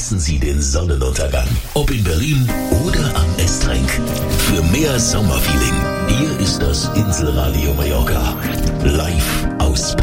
genießen Sie den Sonnenuntergang. Ob in Berlin oder am Estrenk. Für mehr Sommerfeeling, hier ist das Inselradio Mallorca. Live aus